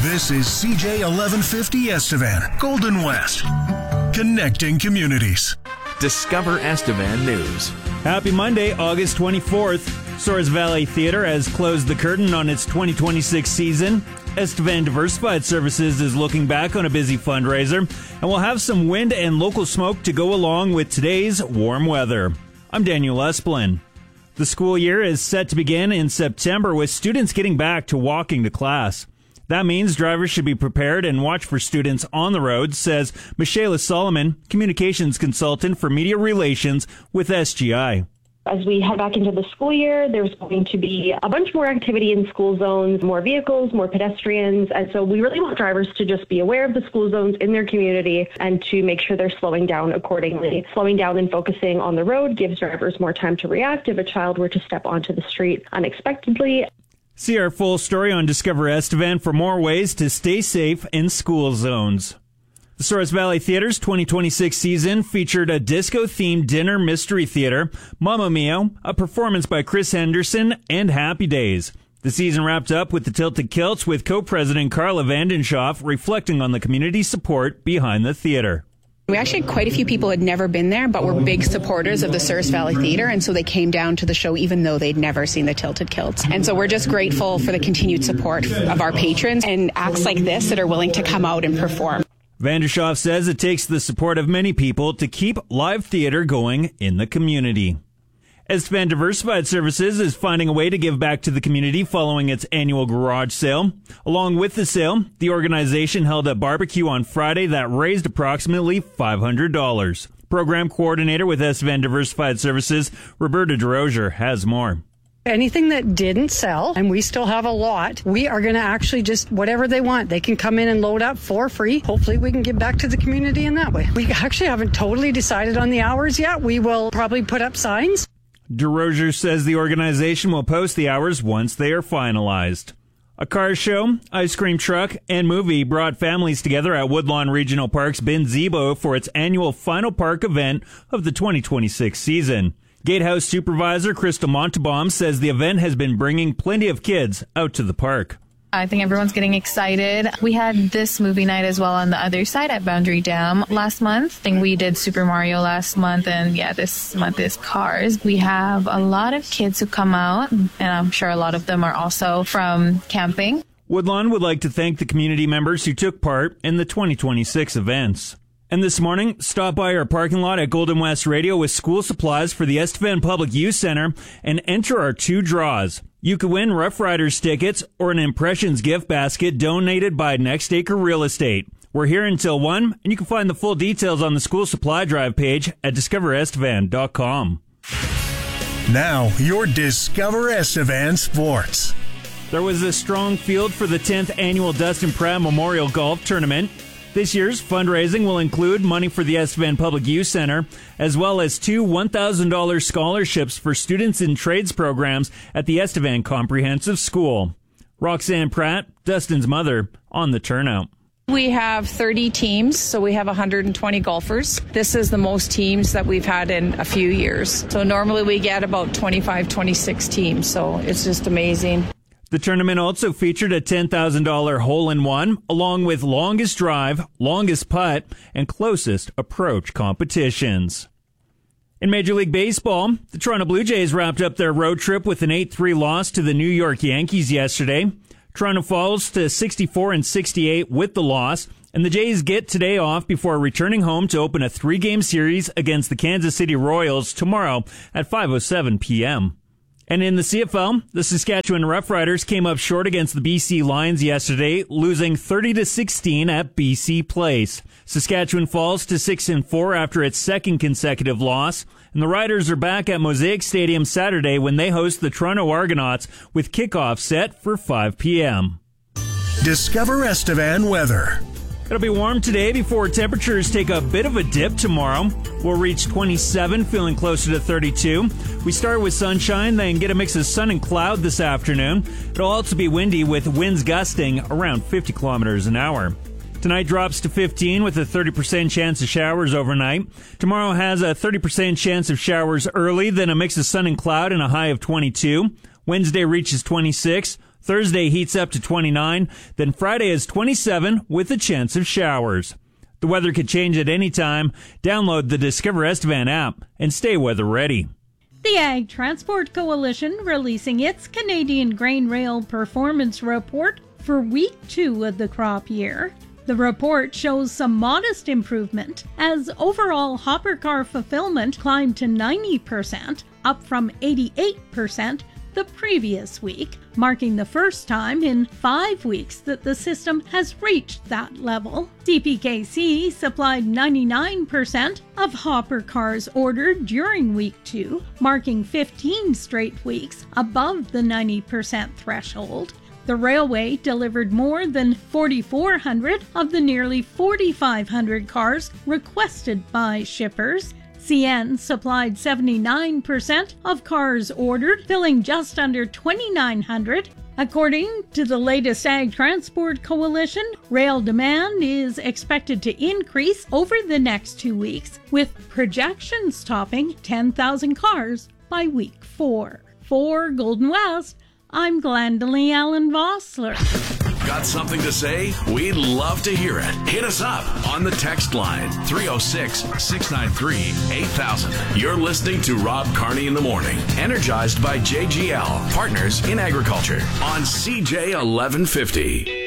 This is CJ 1150 Estevan, Golden West. Connecting communities. Discover Estevan News. Happy Monday, August 24th. Soares Valley Theatre has closed the curtain on its 2026 season. Estevan Diversified Services is looking back on a busy fundraiser, and we'll have some wind and local smoke to go along with today's warm weather. I'm Daniel Esplin. The school year is set to begin in September with students getting back to walking to class. That means drivers should be prepared and watch for students on the road, says Michaela Solomon, communications consultant for media relations with SGI. As we head back into the school year, there's going to be a bunch more activity in school zones, more vehicles, more pedestrians. And so we really want drivers to just be aware of the school zones in their community and to make sure they're slowing down accordingly. Slowing down and focusing on the road gives drivers more time to react if a child were to step onto the street unexpectedly. See our full story on Discover Estevan for more ways to stay safe in school zones. The Soares Valley Theatre's 2026 season featured a disco-themed dinner mystery theater, Mamma Mia, a performance by Chris Henderson, and Happy Days. The season wrapped up with the Tilted Kilts with co-president Carla Vandenshoff reflecting on the community support behind the theater. We actually had quite a few people who had never been there, but were big supporters of the Soares Valley Theatre, and so they came down to the show even though they'd never seen the Tilted Kilts. And so we're just grateful for the continued support of our patrons and acts like this that are willing to come out and perform. Vandenshoff says it takes the support of many people to keep live theater going in the community. Estevan Diversified Services is finding a way to give back to the community following its annual garage sale. Along with the sale, the organization held a barbecue on Friday that raised approximately $500. Program coordinator with Estevan Diversified Services, Roberta DeRozier, has more. Anything that didn't sell, and we still have a lot, we are going to actually just whatever they want. They can come in and load up for free. Hopefully we can give back to the community in that way. We actually haven't totally decided on the hours yet. We will probably put up signs. DeRozier says the organization will post the hours once they are finalized. A car show, ice cream truck, and movie brought families together at Woodlawn Regional Park's Binzebo for its annual final park event of the 2026 season. Gatehouse Supervisor Crystal Montebaum says the event has been bringing plenty of kids out to the park. I think everyone's getting excited. We had this movie night as well on the other side at Boundary Dam last month. I think we did Super Mario last month, and this month is Cars. We have a lot of kids who come out, and I'm sure a lot of them are also from camping. Woodlawn would like to thank the community members who took part in the 2026 events. And this morning, stop by our parking lot at Golden West Radio with school supplies for the Estevan Public Youth Center and enter our 2 draws. You could win Rough Riders tickets or an Impressions gift basket donated by Next Acre Real Estate. We're here until 1, and you can find the full details on the school supply drive page at discoverestevan.com. Now, your Discover Estevan Sports. There was a strong field for the 10th annual Dustin Pratt Memorial Golf Tournament. This year's fundraising will include money for the Estevan Public Youth Center, as well as 2 $1,000 scholarships for students in trades programs at the Estevan Comprehensive School. Roxanne Pratt, Dustin's mother, on the turnout. We have 30 teams, so we have 120 golfers. This is the most teams that we've had in a few years. So normally we get about 25, 26 teams, so it's just amazing. The tournament also featured a $10,000 hole-in-one, along with longest drive, longest putt, and closest approach competitions. In Major League Baseball, the Toronto Blue Jays wrapped up their road trip with an 8-3 loss to the New York Yankees yesterday. Toronto falls to 64-68 with the loss, and the Jays get today off before returning home to open a 3-game series against the Kansas City Royals tomorrow at 5:07 p.m. And in the CFL, the Saskatchewan Roughriders came up short against the BC Lions yesterday, losing 30-16 at BC Place. Saskatchewan falls to 6-4 after its second consecutive loss, and the Riders are back at Mosaic Stadium Saturday when they host the Toronto Argonauts with kickoff set for 5 p.m. Discover Estevan weather. It'll be warm today before temperatures take a bit of a dip tomorrow. We'll reach 27, feeling closer to 32. We start with sunshine, then get a mix of sun and cloud this afternoon. It'll also be windy with winds gusting around 50 kilometers an hour. Tonight drops to 15 with a 30% chance of showers overnight. Tomorrow has a 30% chance of showers early, then a mix of sun and cloud and a high of 22. Wednesday reaches 26. Thursday heats up to 29, then Friday is 27 with a chance of showers. The weather could change at any time. Download the Discover Estevan app and stay weather ready. The Ag Transport Coalition releasing its Canadian Grain Rail Performance Report for week 2 of the crop year. The report shows some modest improvement as overall hopper car fulfillment climbed to 90%, up from 88% the previous week, marking the first time in 5 weeks that the system has reached that level. CPKC supplied 99% of hopper cars ordered during week 2, marking 15 straight weeks above the 90% threshold. The railway delivered more than 4,400 of the nearly 4,500 cars requested by shippers. CN supplied 79% of cars ordered, filling just under 2,900. According to the latest Ag Transport Coalition, rail demand is expected to increase over the next 2 weeks, with projections topping 10,000 cars by week 4. For Golden West, I'm Glendalee Allen Vossler. Got something to say? We'd love to hear it. Hit us up on the text line 306-693-8000. You're listening to Rob Carney in the Morning, energized by JGL, partners in agriculture on CJ 1150.